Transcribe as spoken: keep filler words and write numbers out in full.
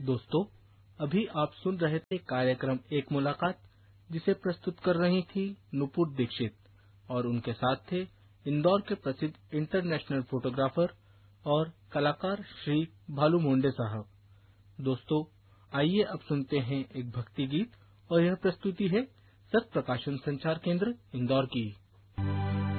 दोस्तों, अभी आप सुन रहे थे कार्यक्रम एक मुलाकात, जिसे प्रस्तुत कर रही थी नुपुर दीक्षित और उनके साथ थे इंदौर के प्रसिद्ध इंटरनेशनल फोटोग्राफर और कलाकार श्री भालू मोंडे साहब। दोस्तों, आइए अब सुनते हैं एक भक्ति गीत और यह प्रस्तुति है सत प्रकाशन संचार केंद्र इंदौर की।